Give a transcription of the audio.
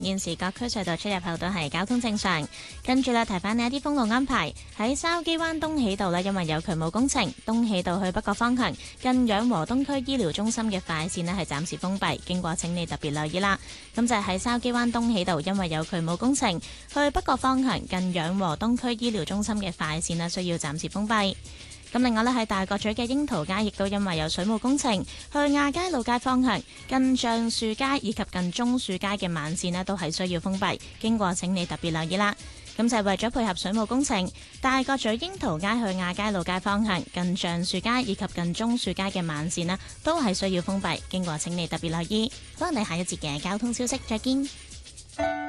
現時各區隧道出入口都係交通正常。跟住咧，提翻呢一啲封路安排。喺筲箕灣東喜道呢，因為有渠務工程，東喜道去北角方向近養和東區醫療中心嘅快線呢係暫時封閉，經過請你特別留意啦。咁就係喺筲箕灣東喜道，因為有渠務工程，去北角方向近養和東區醫療中心嘅快線呢需要暫時封閉。咁另外呢，喺大角咀嘅櫻桃街亦都因為有水務工程，去亞皆老街方向近橡樹街以及近棕樹街嘅慢線呢都係需要封閉，經過請你特別留意啦。咁就係為咗配合水務工程，大角咀櫻桃街去亞皆老街方向近橡樹街以及近棕樹街嘅慢線呢都係需要封閉，經過請你特別留意。好，我哋下一節嘅交通消息再見。